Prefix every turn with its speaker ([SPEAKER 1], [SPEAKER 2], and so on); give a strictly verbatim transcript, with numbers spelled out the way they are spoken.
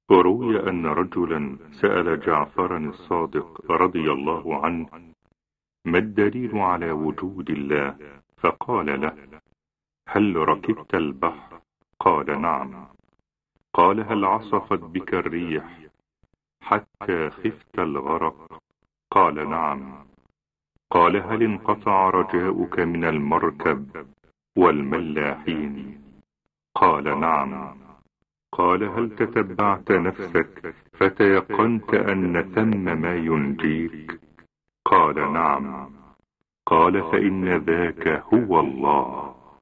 [SPEAKER 1] روي أن رجلا سأل جعفرا الصادق رضي الله عنه: ما الدليل على وجود الله؟ فقال له: هل ركبت البحر؟ قال: نعم. قال: هل عصفت بك الريح حتى خفت الغرق؟ قال: نعم. قال: هل انقطع رجاؤك من المركب والملاحين؟ قال: نعم. قال: هل تتبعت نفسك فتيقنت أن ثم ما ينجيك؟ قال: نعم. قال: فإن ذاك هو الله.